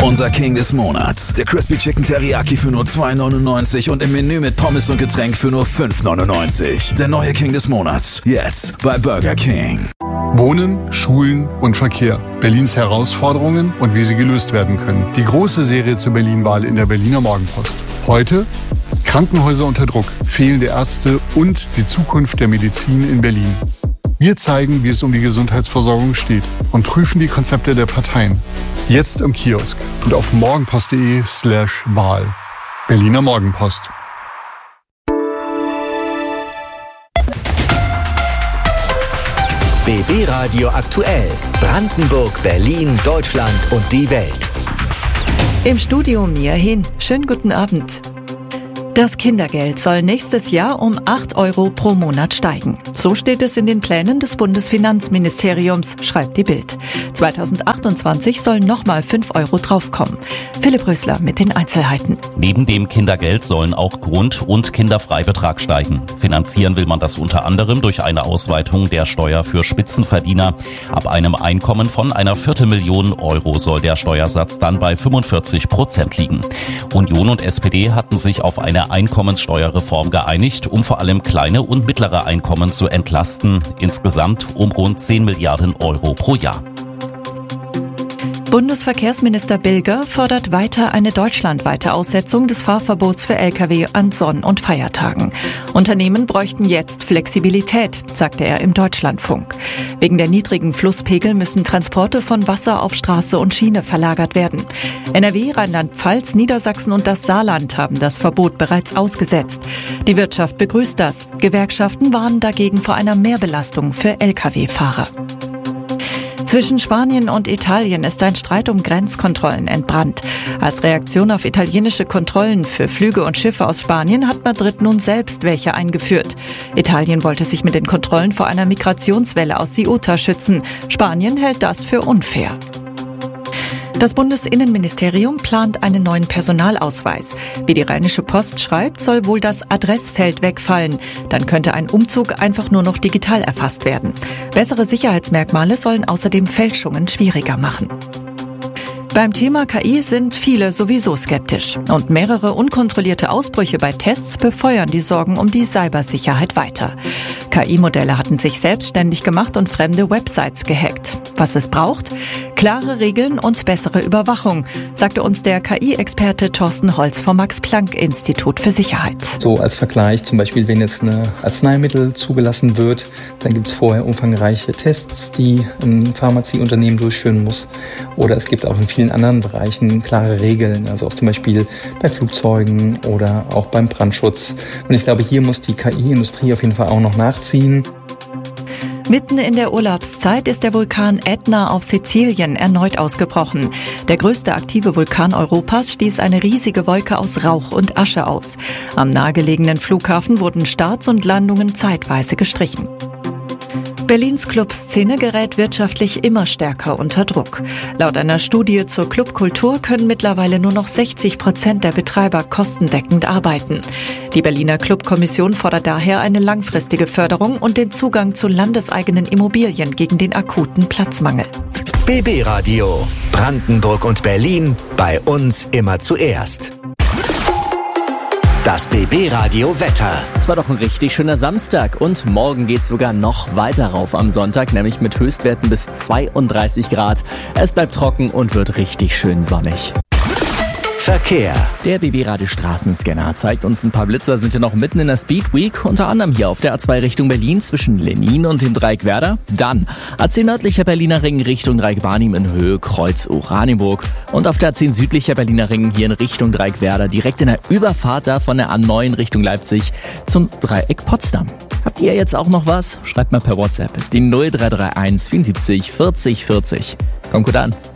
Unser King des Monats. Der Crispy Chicken Teriyaki für nur 2,99 und im Menü mit Pommes und Getränk für nur 5,99. Der neue King des Monats. Jetzt bei Burger King. Wohnen, Schulen und Verkehr. Berlins Herausforderungen und wie sie gelöst werden können. Die große Serie zur Berlin-Wahl in der Berliner Morgenpost. Heute Krankenhäuser unter Druck, fehlende Ärzte und die Zukunft der Medizin in Berlin. Wir zeigen, wie es um die Gesundheitsversorgung steht und prüfen die Konzepte der Parteien. Jetzt im Kiosk und auf morgenpost.de/Wahl. Berliner Morgenpost. BB Radio aktuell. Brandenburg, Berlin, Deutschland und die Welt. Im Studio Mia Hin. Schönen guten Abend. Das Kindergeld soll nächstes Jahr um 8 € pro Monat steigen. So steht es in den Plänen des Bundesfinanzministeriums, schreibt die Bild. 2028 sollen nochmal 5 € draufkommen. Philipp Rösler mit den Einzelheiten. Neben dem Kindergeld sollen auch Grund- und Kinderfreibetrag steigen. Finanzieren will man das unter anderem durch eine Ausweitung der Steuer für Spitzenverdiener. Ab einem Einkommen von einer Viertelmillion € soll der Steuersatz dann bei 45% liegen. Union und SPD hatten sich auf eine Einkommenssteuerreform geeinigt, um vor allem kleine und mittlere Einkommen zu entlasten, insgesamt um rund 10 Milliarden € pro Jahr. Bundesverkehrsminister Bilger fordert weiter eine deutschlandweite Aussetzung des Fahrverbots für Lkw an Sonn- und Feiertagen. Unternehmen bräuchten jetzt Flexibilität, sagte er im Deutschlandfunk. Wegen der niedrigen Flusspegel müssen Transporte von Wasser auf Straße und Schiene verlagert werden. NRW, Rheinland-Pfalz, Niedersachsen und das Saarland haben das Verbot bereits ausgesetzt. Die Wirtschaft begrüßt das. Gewerkschaften warnen dagegen vor einer Mehrbelastung für Lkw-Fahrer. Zwischen Spanien und Italien ist ein Streit um Grenzkontrollen entbrannt. Als Reaktion auf italienische Kontrollen für Flüge und Schiffe aus Spanien hat Madrid nun selbst welche eingeführt. Italien wollte sich mit den Kontrollen vor einer Migrationswelle aus Ceuta schützen. Spanien hält das für unfair. Das Bundesinnenministerium plant einen neuen Personalausweis. Wie die Rheinische Post schreibt, soll wohl das Adressfeld wegfallen. Dann könnte ein Umzug einfach nur noch digital erfasst werden. Bessere Sicherheitsmerkmale sollen außerdem Fälschungen schwieriger machen. Beim Thema KI sind viele sowieso skeptisch. Und mehrere unkontrollierte Ausbrüche bei Tests befeuern die Sorgen um die Cybersicherheit weiter. KI-Modelle hatten sich selbstständig gemacht und fremde Websites gehackt. Was es braucht? Klare Regeln und bessere Überwachung, sagte uns der KI-Experte Thorsten Holz vom Max-Planck-Institut für Sicherheit. So als Vergleich, zum Beispiel, wenn jetzt ein Arzneimittel zugelassen wird, dann gibt es vorher umfangreiche Tests, die ein Pharmazieunternehmen durchführen muss. Oder es gibt auch in vielen anderen Bereichen klare Regeln, also auch zum Beispiel bei Flugzeugen oder auch beim Brandschutz. Und ich glaube, hier muss die KI-Industrie auf jeden Fall auch noch nachziehen. Mitten in der Urlaubszeit ist der Vulkan Ätna auf Sizilien erneut ausgebrochen. Der größte aktive Vulkan Europas stieß eine riesige Wolke aus Rauch und Asche aus. Am nahegelegenen Flughafen wurden Starts und Landungen zeitweise gestrichen. Berlins Clubszene gerät wirtschaftlich immer stärker unter Druck. Laut einer Studie zur Clubkultur können mittlerweile nur noch 60% der Betreiber kostendeckend arbeiten. Die Berliner Clubkommission fordert daher eine langfristige Förderung und den Zugang zu landeseigenen Immobilien gegen den akuten Platzmangel. BB Radio. Brandenburg und Berlin. Bei uns immer zuerst. Das BB Radio Wetter. Es war doch ein richtig schöner Samstag und morgen geht's sogar noch weiter rauf am Sonntag, nämlich mit Höchstwerten bis 32 Grad. Es bleibt trocken und wird richtig schön sonnig. Verkehr. Der BB Radio Straßenscanner zeigt uns ein paar Blitzer, sind ja noch mitten in der Speed Week, unter anderem hier auf der A2 Richtung Berlin zwischen Lenin und dem Dreieck Werder. Dann A10 nördlicher Berliner Ring Richtung Dreieck Barnim in Höhe Kreuz Oranienburg und auf der A10 südlicher Berliner Ring hier in Richtung Dreieck Werder direkt in der Überfahrt da von der A9 Richtung Leipzig zum Dreieck Potsdam. Habt ihr jetzt auch noch was? Schreibt mal per WhatsApp. Ist die 0331 74 40 40. Kommt gut an.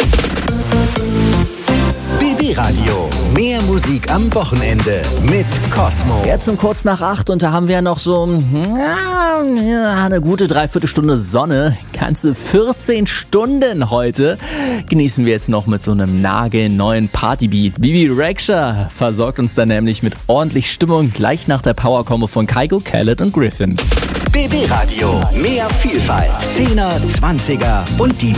BB Radio. Mehr Musik am Wochenende mit Cosmo. Jetzt um kurz nach 8 und da haben wir ja noch so eine gute Dreiviertelstunde Sonne. Ganze 14 Stunden heute genießen wir jetzt noch mit so einem nagelneuen Partybeat. Bibi Rexha versorgt uns dann nämlich mit ordentlich Stimmung gleich nach der Power-Combo von Kygo, Khaled und Griffin. BB Radio. Mehr Vielfalt. 10er, 20er und die